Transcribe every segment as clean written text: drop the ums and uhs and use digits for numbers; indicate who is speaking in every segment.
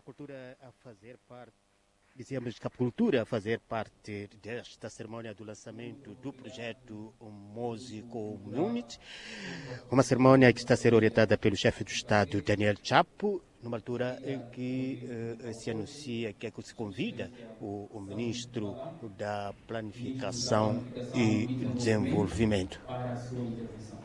Speaker 1: cultura a fazer parte, dizemos que a cultura a fazer parte desta cerimônia do lançamento do projeto Músico Community, uma cerimônia que está a ser orientada pelo chefe do Estado, Daniel Chapo, numa altura em que se anuncia, que se convida o ministro da Planificação e Desenvolvimento.
Speaker 2: Para a sua intervenção.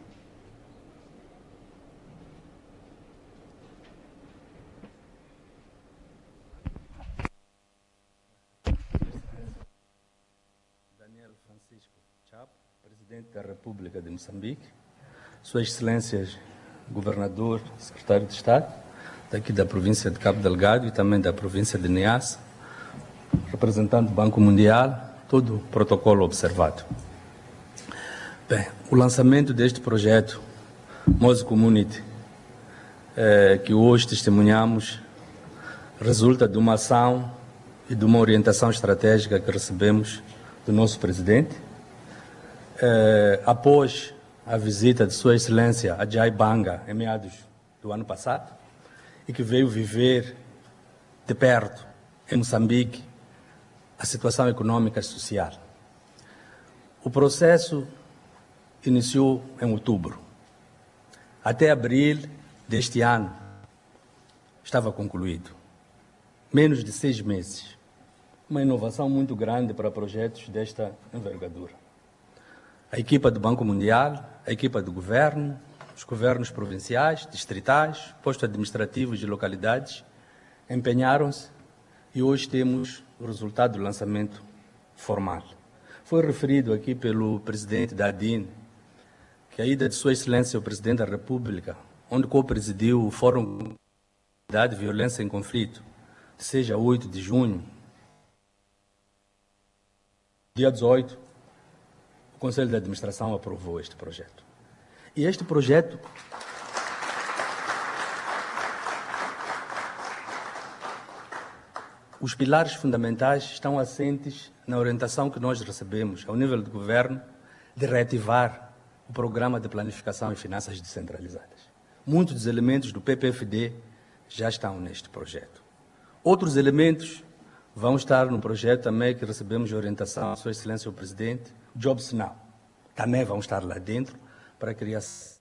Speaker 3: Daniel Francisco Chapo, Presidente da República de Moçambique, Suas Excelências, Governador, Secretário de Estado, daqui da província de Cabo Delgado e também da província de Niassa, representante do Banco Mundial, todo o protocolo observado. Bem, o lançamento deste projeto Músico Community, que hoje testemunhamos, resulta de uma ação e de uma orientação estratégica que recebemos do nosso Presidente, após a visita de Sua Excelência Ajay Banga, em meados do ano passado, e que veio viver de perto, em Moçambique, a situação econômica e social. O processo iniciou em outubro. Até abril deste ano, estava concluído. Menos de 6 meses. Uma inovação muito grande para projetos desta envergadura. A equipa do Banco Mundial, a equipa do governo, os governos provinciais, distritais, postos administrativos de localidades, empenharam-se e hoje temos o resultado do lançamento formal. Foi referido aqui pelo presidente da ADIN que a ida de Sua Excelência o Presidente da República, onde co-presidiu o Fórum de Violência em Conflito, seja 8 de junho, dia 18, o Conselho de Administração aprovou este projeto. E este projeto os pilares fundamentais estão assentes na orientação que nós recebemos ao nível do governo de reativar o Programa de Planificação e Finanças Descentralizadas. Muitos dos elementos do PPFD já estão neste projeto. Outros elementos vão estar no projeto também que recebemos de orientação, Sua Excelência o Presidente, Jobs Now. Também vão estar lá dentro para criar